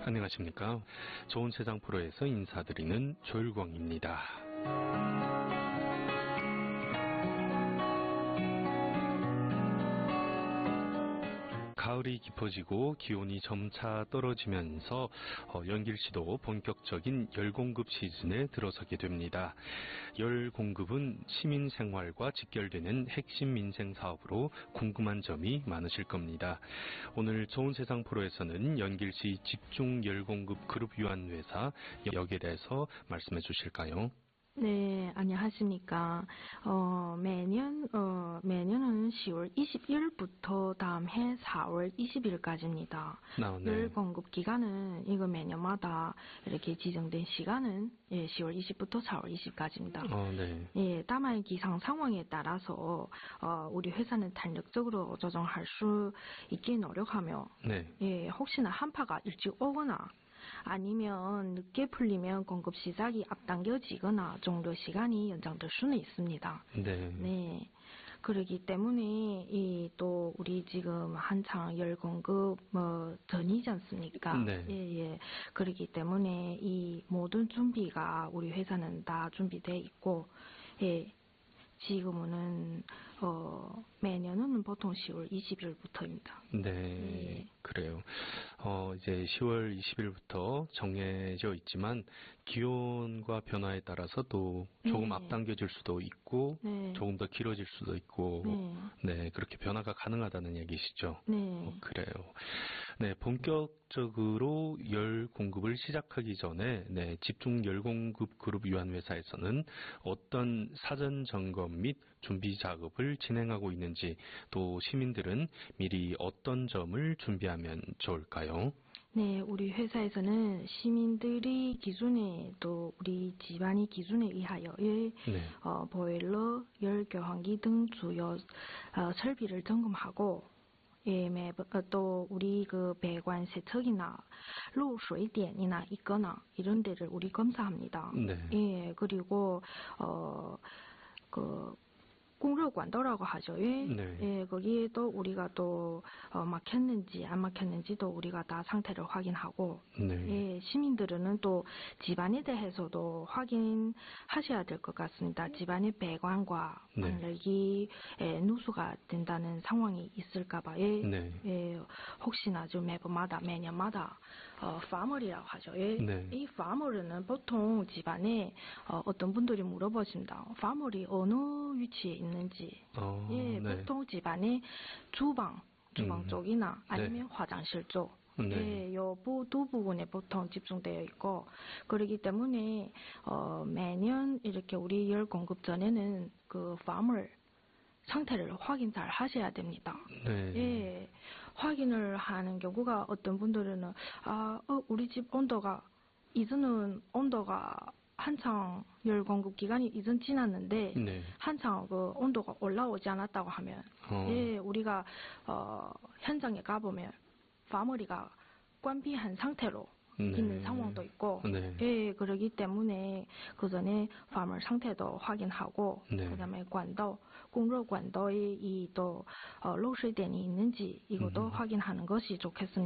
안녕하십니까. 좋은 세상 프로에서 인사드리는 조일광입니다. 가을이 깊어지고 기온이 점차 떨어지면서 연길시도 본격적인 열 공급 시즌에 들어서게 됩니다. 열 공급은 시민 생활과 직결되는 핵심 민생 사업으로 궁금한 점이 많으실 겁니다. 오늘 좋은 세상 프로에서는 연길시 집중 열 공급 그룹 유한 회사 여기에 대해서 말씀해 주실까요? 네, 안녕하십니까. 매년은 10월 20일부터 다음 해 4월 20일까지입니다. 네. 열 공급 기간은 이거 매년마다 이렇게 지정된 시간은 10월 20부터 4월 20까지입니다. 네. 예, 다만 기상 상황에 따라서 우리 회사는 탄력적으로 조정할 수 있게 노력하며 네. 예, 혹시나 한파가 일찍 오거나 아니면 늦게 풀리면 공급 시작이 앞당겨지거나 종료 시간이 연장될 수는 있습니다. 네. 네. 그러기 때문에 또 우리 지금 한창 열 공급 전이지 않습니까? 네. 예. 그러기 때문에 이 모든 준비가 우리 회사는 다 준비돼 있고 예. 지금은 매년은 보통 10월 20일부터입니다. 네, 예. 그래요. 이제 10월 20일부터 정해져 있지만 기온과 변화에 따라서 또 조금 네. 앞당겨질 수도 있고 네. 조금 더 길어질 수도 있고 네, 그렇게 변화가 가능하다는 얘기시죠. 네. 그래요. 네, 본격적으로 열 공급을 시작하기 전에 네, 집중 열 공급 그룹 유한 회사에서는 어떤 사전 점검 및 준비 작업을 진행하고 있는지 또 시민들은 미리 어떤 점을 준비하면 좋을까요? 네, 우리 회사에서는 시민들이 기준에 또 우리 집안의 기준에 의하여 보일러, 열 교환기 등 주요 설비를 점검하고 예, 또 우리 그 배관 세척이나漏水点이나 있거나 이런 데를 우리 검사합니다. 네. 예, 그리고 공热管道라고 하죠. 예. 네. 예, 거기에 또 우리가 또 막혔는지 안 막혔는지도 우리가 다 상태를 확인하고 네. 예, 시민들은 또 집안에 대해서도 확인하셔야 될 것 같습니다. 집안의 배관과 관련이 누수가 된다는 상황이 있을까봐 예, 혹시나 좀 매년마다 파머리라고 하죠. 예. 네. 이 파머리는 보통 집안에 어떤 분들이 물어보십니다. 파머리 어느 위치에 있는지. 예, 네. 보통 집안에 주방 쪽이나 아니면 화장실 쪽. 네. 예, 두 부분에 보통 집중되어 있고, 그러기 때문에, 매년 이렇게 우리 열 공급 전에는 그 파머 상태를 확인 잘 하셔야 됩니다. 네. 예, 확인을 하는 경우가 어떤 분들은, 우리 집 온도가, 이전은 온도가 한창 열 공급 기간이 이전 지났는데 한창 그 온도가 올라오지 않았다고 하면 예, 우리가 현장에 가보면 파머리가关闭한 상태로 있는 상황도 있고 예, 그러기 때문에 그 전에 파머 상태도 확인하고 그다음에 공로管道에 이 또漏水点이 있는지 이것도 확인하는 것이 좋겠습니다.